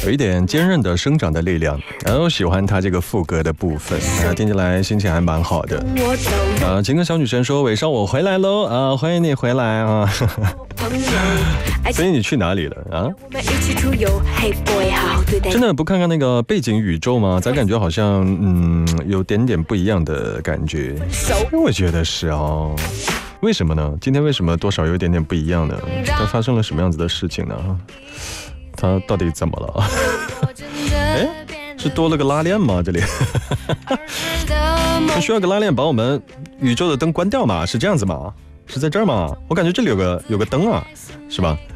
有一点坚韧的生长的力量，然后喜欢他这个副歌的部分，听起来心情还蛮好的。情歌小女生说：“伟少我回来喽啊，欢迎你回来啊！所以你去哪里了啊？真的不看看那个背景宇宙吗？咱感觉好像有点点不一样的感觉。我觉得是哦。为什么呢？今天为什么多少有一点点不一样呢？它发生了什么样子的事情呢？它到底怎么了？哎，是多了个拉链吗？这里需要个拉链把我们宇宙的灯关掉吗？是这样子吗？是在这儿吗？我感觉这里有个灯啊，是吧？